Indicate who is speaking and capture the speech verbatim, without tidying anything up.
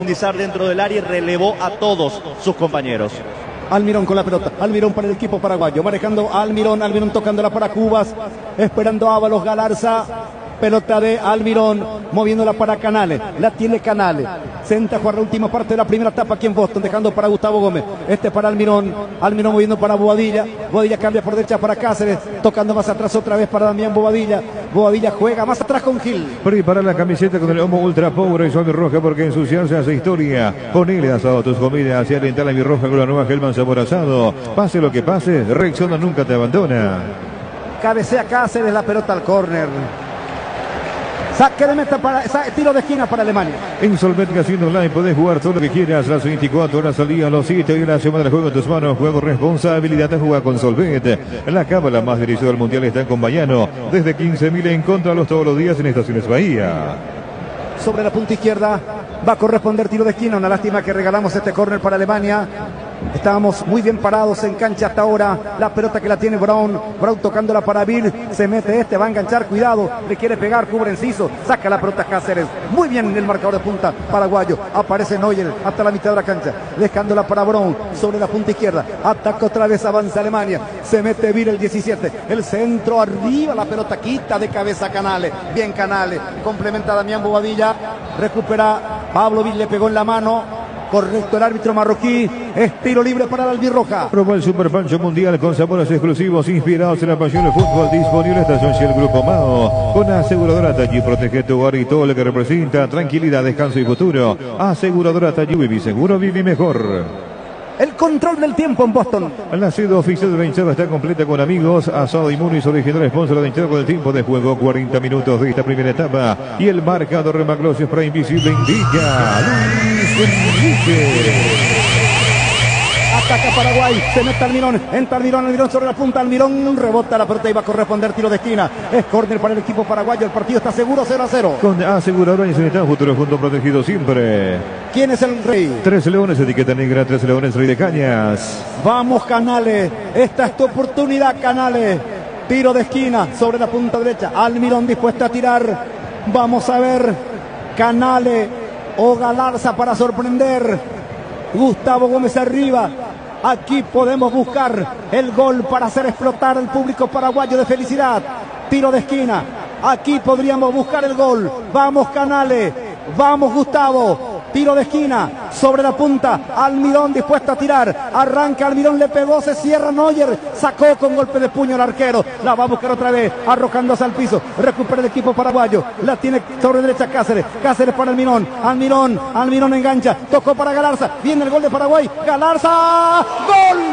Speaker 1: profundizar dentro del área y relevó a todos sus compañeros.
Speaker 2: Almirón con la pelota, Almirón para el equipo paraguayo, manejando a Almirón, Almirón tocándola para Cubas, esperando a Ábalos, Galarza, pelota de Almirón, moviéndola para Canales, la tiene Canales, se entra a jugar la última parte de la primera etapa aquí en Boston, dejando para Gustavo Gómez, este para Almirón, Almirón moviendo para Bobadilla, Bobadilla cambia por derecha para Cáceres, tocando más atrás otra vez para Damián Bobadilla, Bobadilla juega más atrás con Gil.
Speaker 3: Prepara la camiseta con el homo ultra pobre y suave roja porque ensuciarse hace historia. Ponele asado a tus comidas y alentar la mi roja con la nueva Hellman sabor asado. Pase lo que pase, Rexona nunca te abandona.
Speaker 2: Cabecea Cáceres, la pelota al córner. Saque de meta para tiro de esquina para Alemania.
Speaker 3: En Solvet Casino Online podés jugar todo lo que quieras, las veinticuatro horas al día, los siete y la semana del juego en tus manos. Juego responsabilidad de jugar con Solvet. La cábala más dirigida al mundial está en Combayano. Desde quince mil en contra los todos los días en Estaciones Bahía.
Speaker 2: Sobre la punta izquierda va a corresponder tiro de esquina. Una lástima que regalamos este córner para Alemania. Estábamos muy bien parados en cancha hasta ahora. La pelota que la tiene Brown. Brown tocándola para Bill. Se mete este, va a enganchar. Cuidado, le quiere pegar, cubre Enciso. Saca la pelota Cáceres. Muy bien en el marcador de punta paraguayo. Aparece Neuer hasta la mitad de la cancha. Dejándola para Brown sobre la punta izquierda. Ataca otra vez, avanza Alemania. Se mete Bill el diecisiete. El centro arriba. La pelota quita de cabeza Canales. Bien Canales. Complementa a Damián Bobadilla. Recupera Pablo Bill. Le pegó en la mano. Correcto el árbitro marroquí. Es tiro libre para la albirroja.
Speaker 3: Probó el Super Pancho Mundial con sabores exclusivos inspirados en la pasión del fútbol. Disponible en estación Shell Grupo Mao. Con aseguradora Tallí, protege tu hogar y todo lo que representa tranquilidad, descanso y futuro. Aseguradora Tallí, viví seguro, viví mejor.
Speaker 2: El control del tiempo en Boston.
Speaker 3: La sede oficial de la hinchada está completa con amigos. Asado Inmunis, original sponsor de la hinchada con el tiempo de juego. cuarenta minutos de esta primera etapa. Y el marcador de Maglosia para Invisible indica Luis Enrique.
Speaker 2: Ataca Paraguay, se mete Almirón, entra Almirón, Almirón sobre la punta, Almirón rebota la pelota y va a corresponder tiro de esquina. Es córner para el equipo paraguayo, el partido está seguro cero a cero.
Speaker 3: Con aseguradora y sanidad, futuro junto protegido siempre.
Speaker 2: ¿Quién es el rey?
Speaker 3: Tres Leones, etiqueta negra, Tres Leones, Rey de Cañas.
Speaker 2: Vamos Canales, esta es tu oportunidad Canales. Tiro de esquina sobre la punta derecha, Almirón dispuesto a tirar. Vamos a ver, Canales o Galarza para sorprender. Gustavo Gómez arriba. Aquí podemos buscar el gol para hacer explotar al público paraguayo de felicidad. Tiro de esquina. Aquí podríamos buscar el gol. Vamos Canales. Vamos Gustavo. Tiro de esquina. Sobre la punta. Almirón dispuesto a tirar. Arranca Almirón, le pegó, se cierra Neuer. Sacó con golpe de puño el arquero. La va a buscar otra vez. Arrojándose al piso. Recupera el equipo paraguayo. La tiene sobre derecha Cáceres. Cáceres para Almirón. Almirón. Almirón engancha. Tocó para Galarza. Viene el gol de Paraguay. Galarza. ¡Gol!